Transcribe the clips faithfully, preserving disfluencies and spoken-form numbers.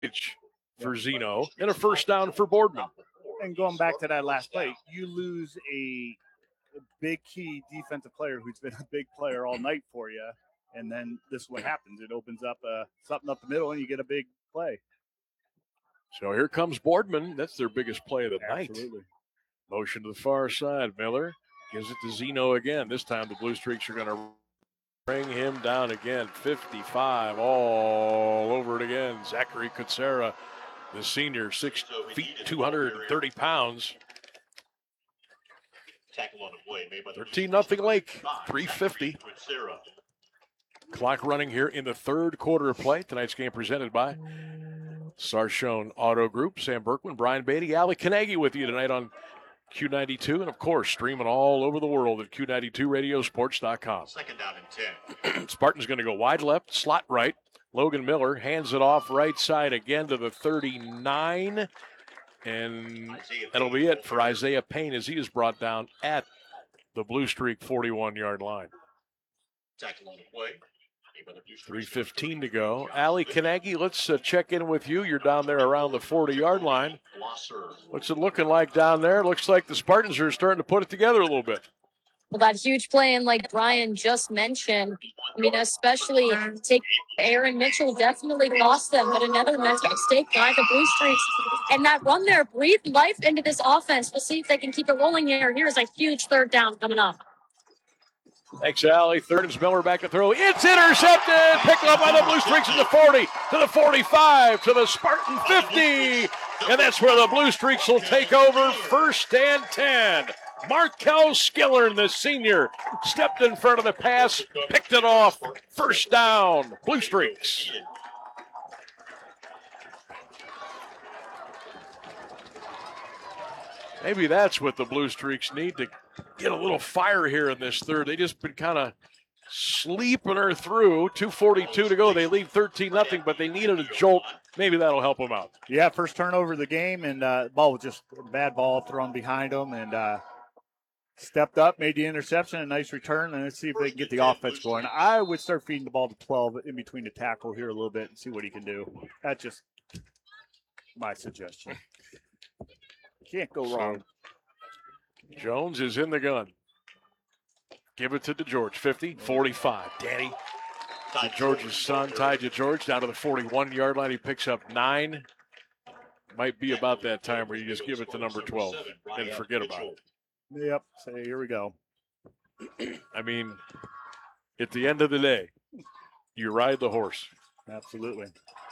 for Zeno and a first down for Boardman. And going back to that last play, you lose a, a big key defensive player who's been a big player all night for you, and then this is what happens. It opens up uh, something up the middle, and you get a big play. So here comes Boardman. That's their biggest play of the Absolutely. night. Motion to the far side. Miller gives it to Zeno again. This time the Blue Streaks are going to bring him down again. fifty-five all over it again. Zachary Kutsera, the senior, six feet, two hundred thirty pounds. thirteen nothing Lake, three fifty. Clock running here in the third quarter of play. Tonight's game presented by Sarchone Auto Group. Sam Berkman, Brian Beatty, Ali Kanagi with you tonight on Q ninety-two, and of course streaming all over the world at Q ninety-two radio sports dot com. Second down and ten. Spartan's going to go wide left, slot right. Logan Miller hands it off right side again to the thirty-nine, and that'll be it for Isaiah Payne as he is brought down at the Blue Streak forty-one-yard line. Tackle on the play. three fifteen to go. Ali Kanagi, let's uh, check in with you. You're down there around the forty-yard line. What's it looking like down there? Looks like the Spartans are starting to put it together a little bit. Well, that huge play, and like Brian just mentioned, I mean, especially take Aaron Mitchell definitely lost them, but another mental mistake by the Blue Streaks. And that run there breathed life into this offense. We'll see if they can keep it rolling here. Here's a huge third down coming up. Thanks, Allie. Third is Miller back to throw. It's intercepted. Picked up by the Blue Streaks at the forty, to the forty-five, to the Spartan fifty. And that's where the Blue Streaks will take over. First and ten. Markel Skillern, the senior, stepped in front of the pass, picked it off. First down, Blue Streaks. Maybe that's what the Blue Streaks need to get a little fire here in this third. They just been kind of sleeping her through. two forty-two to go. They lead thirteen nothing, but they needed a jolt. Maybe that'll help them out. Yeah, first turnover of the game, and uh, the ball was just a bad ball thrown behind them, and uh, stepped up, made the interception, a nice return, and let's see if they can get the offense going. I would start feeding the ball to twelve in between the tackle here a little bit and see what he can do. That's just my suggestion. Can't go wrong. Jones is in the gun. Give it to DeGeorge. fifty, forty-five. Danny, DeGeorge's son, tied DeGeorge down to the forty-one-yard line. He picks up nine. Might be about that time where you just give it to number twelve and forget about it. Yep. So here we go. I mean, at the end of the day, you ride the horse. Absolutely.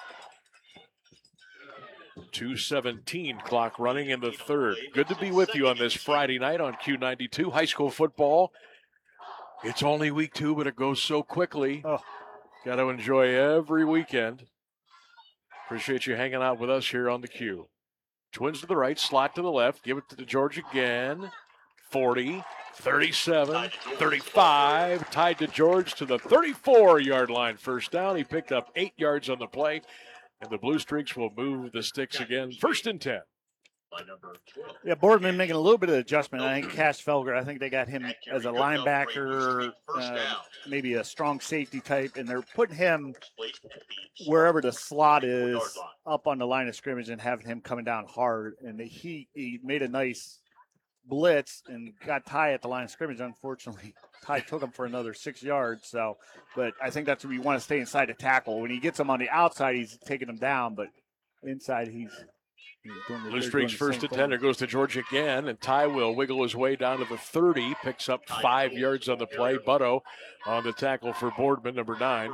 two seventeen clock running in the third. Good to be with you on this Friday night on Q ninety-two. High school football. It's only week two, but it goes so quickly. Oh. Got to enjoy every weekend. Appreciate you hanging out with us here on the Q. Twins to the right, slot to the left. Give it to DeGeorge again. forty, thirty-seven, thirty-five. Tied to George to the thirty-four-yard line. First down. He picked up eight yards on the play. And the Blue Streaks will move the sticks again. First and ten. Yeah, Boardman making a little bit of adjustment. I think Cash Felger, I think they got him as a linebacker, uh, maybe a strong safety type, and they're putting him wherever the slot is up on the line of scrimmage and having him coming down hard. And he, he made a nice blitz and got Ty at the line of scrimmage. Unfortunately, Ty took him for another six yards. So, but I think that's where you want to stay inside the tackle. When he gets him on the outside, he's taking him down, but inside he's, he's doing the Blue Streaks first and ten. It goes to George again, and Ty will wiggle his way down to the thirty, picks up five yards on the play. Butto on the tackle for Boardman, number nine.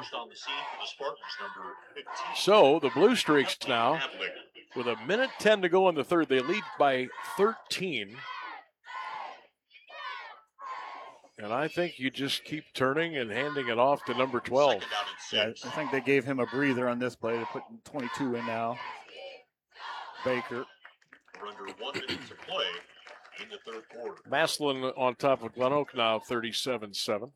So the Blue Streaks now, with a minute ten to go in the third, they lead by thirteen. And I think you just keep turning and handing it off to number twelve. Yeah, I think they gave him a breather on this play. They're putting twenty-two in now. Baker. Under one minute to play in the third quarter. Maslin on top of Glen Oak now, thirty-seven seven.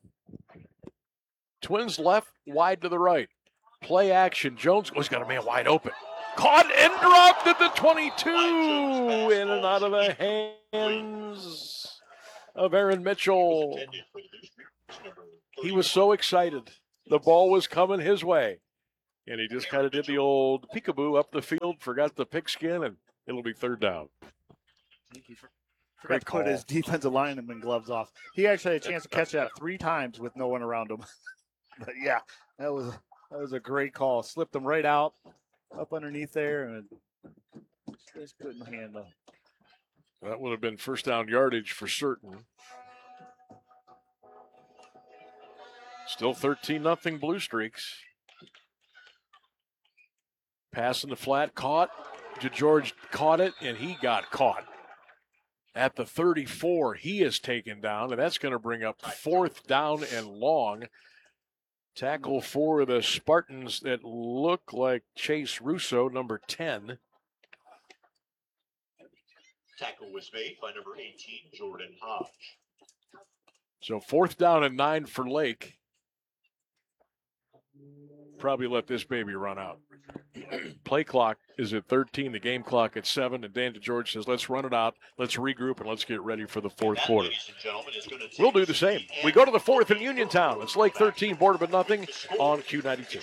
Twins left, wide to the right. Play action. Jones, oh, he's got a man wide open. Caught and dropped at the twenty-two. In and out of the hands of Aaron Mitchell. He was so excited. The ball was coming his way. And he just kind of did the old peekaboo up the field, forgot the pigskin, and it'll be third down. Forgot to put his defensive lineman gloves off. He actually had a chance to catch that three times with no one around him. But yeah, that was that was a great call. Slipped him right out, up underneath there, and just couldn't handle. That would have been first down yardage for certain. Still thirteen nothing Blue Streaks. Pass in the flat, caught. DeGeorge caught it, and he got caught. At the thirty-four, he is taken down, and that's going to bring up fourth down and long. Tackle for the Spartans that look like Chase Russo, number ten. Tackle was made by number eighteen, Jordan Hodge. So fourth down and nine for Lake. Probably let this baby run out. Play clock is at thirteen, the game clock at seven, and Dan DeGeorge says, let's run it out, let's regroup, and let's get ready for the fourth quarter. We'll do the same. We go to the fourth in Uniontown. It's Lake thirteen, Boardman nothing on Q ninety-two.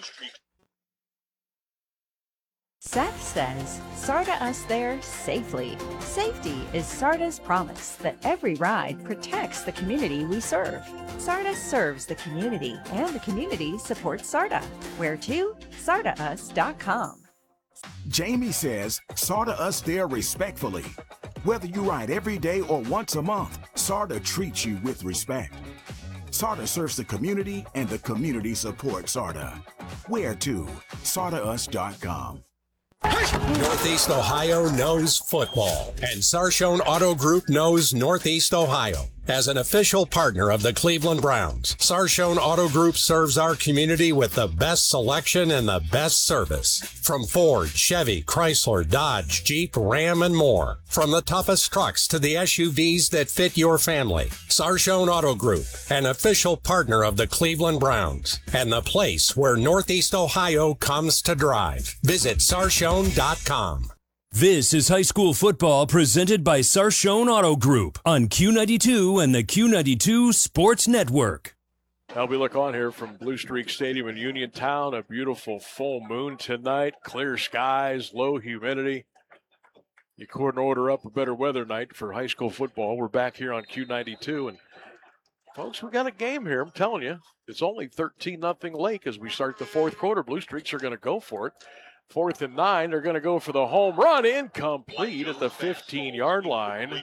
Seth says, SARTA us there safely. Safety is SARTA's promise that every ride protects the community we serve. SARTA serves the community, and the community supports SARTA. Where to? sarta us dot com. Jamie says, SARTA us there respectfully. Whether you ride every day or once a month, SARTA treats you with respect. SARTA serves the community, and the community supports SARTA. Where to? sarta us dot com. Northeast Ohio knows football, and Sarshone Auto Group knows Northeast Ohio. As an official partner of the Cleveland Browns, Sarshone Auto Group serves our community with the best selection and the best service. From Ford, Chevy, Chrysler, Dodge, Jeep, Ram, and more. From the toughest trucks to the S U Vs that fit your family. Sarshone Auto Group, an official partner of the Cleveland Browns, and the place where Northeast Ohio comes to drive. Visit sarshone dot com. This is high school football presented by Sarshone Auto Group on Q ninety-two and the Q ninety-two Sports Network. Now we look on here from Blue Streak Stadium in Uniontown. A beautiful full moon tonight, clear skies, low humidity. You couldn't order up a better weather night for high school football. We're back here on Q ninety-two, and folks, we got a game here. I'm telling you, it's only thirteen nothing Lake as we start the fourth quarter. Blue Streaks are going to go for it. Fourth and nine, they're going to go for the home run, incomplete at the fifteen-yard line.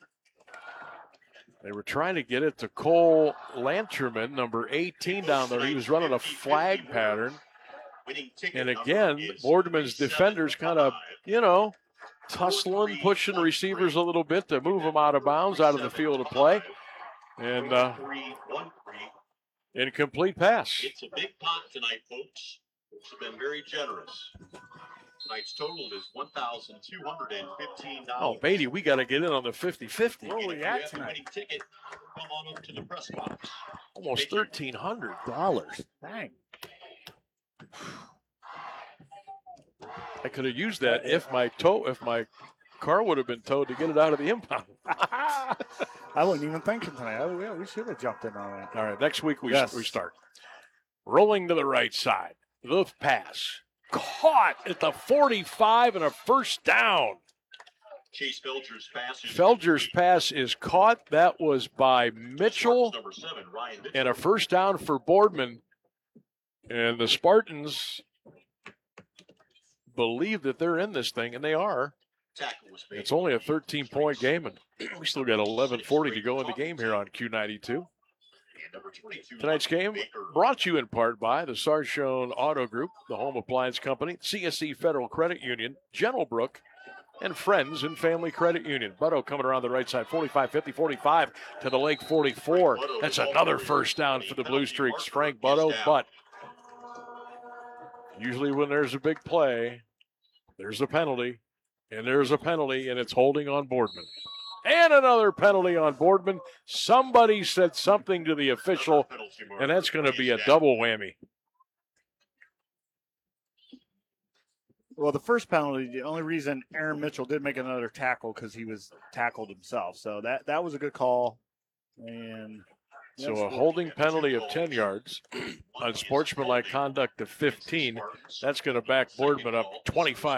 They were trying to get it to Cole Lanterman, number eighteen down there. He was running a flag pattern. And again, Boardman's defenders kind of, you know, tussling, pushing receivers a little bit to move them out of bounds, out of the field of play. And uh, incomplete pass. It's a big pot tonight, folks. Folks have been very generous. Tonight's total is one thousand two hundred fifteen dollars. Oh, Beatty, we got to get in on the fifty-fifty. Where are we at tonight? Ticket, come on up to the press box. Almost thirteen hundred dollars. Dang. I could have used that if my tow, if my car would have been towed to get it out of the impound. I wasn't even thinking tonight. Oh, yeah, we should have jumped in on that. All right, next week we, Yes. we start. Rolling to the right side. The pass. Caught at the forty-five and a first down. Chase Felger's pass. is- Felger's pass is caught. That was by Mitchell, Number seven, Ryan Mitchell. and a first down for Boardman. And the Spartans believe that they're in this thing, and they are. Tackle was made. It's only a thirteen-point game, and we still got eleven forty to go in the game here on Q ninety-two. And number twenty-two, Tonight's game Baker. brought to you in part by the Sarshone Auto Group, the Home Appliance Company, C S C Federal Credit Union, General Brook, and Friends and Family Credit Union. Butto coming around the right side, forty-five fifty, forty-five to the Lake forty-four. That's another first down for the Blue Streaks. Frank Butto, but usually when there's a big play, there's a penalty, and there's a penalty, and it's holding on Boardman. And another penalty on Boardman. Somebody said something to the official, and that's going to be a double whammy. Well, the first penalty, the only reason Aaron Mitchell did make another tackle because he was tackled himself. So that, that was a good call. And So a holding penalty of ten yards, unsportsmanlike conduct of fifteen. That's going to back Boardman up twenty-five.